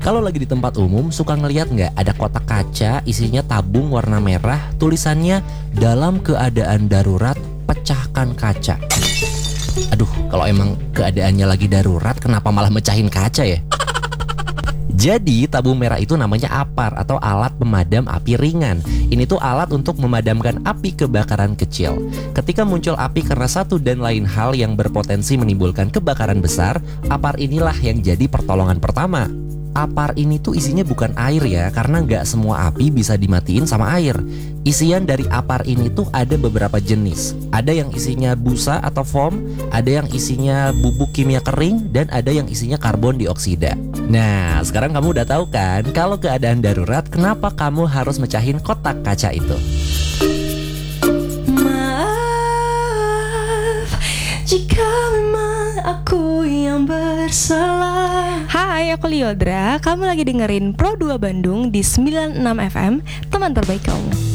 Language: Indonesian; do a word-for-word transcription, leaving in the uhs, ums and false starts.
Kalau lagi di tempat umum suka ngeliat nggak ada kotak kaca isinya tabung warna merah, tulisannya dalam keadaan darurat pecahkan kaca. Aduh, kalau emang keadaannya lagi darurat kenapa malah mecahin kaca ya? Jadi tabung merah itu namanya APAR atau alat pemadam api ringan. Ini tuh alat untuk memadamkan api kebakaran kecil. Ketika muncul api karena satu dan lain hal yang berpotensi menimbulkan kebakaran besar, APAR inilah yang jadi pertolongan pertama. APAR ini tuh isinya bukan air ya, karena nggak semua api bisa dimatiin sama air. Isian dari APAR ini tuh ada beberapa jenis. Ada yang isinya busa atau foam, ada yang isinya bubuk kimia kering, dan ada yang isinya karbon dioksida. Nah, sekarang kamu udah tahu kan kalau keadaan darurat kenapa kamu harus mecahin kotak kaca itu. Maaf jika memang aku yang bersalah. Hai, aku Liodra. Kamu lagi dengerin Pro dua Bandung di sembilan puluh enam F M, teman terbaik kamu.